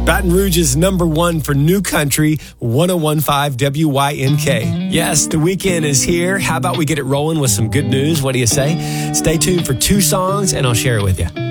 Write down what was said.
Baton Rouge's number one for New Country, 101.5 WYNK. Yes, the weekend is here. How about we get it rolling with some good news? What do you say? Stay tuned for 2 songs, and I'll share it with you.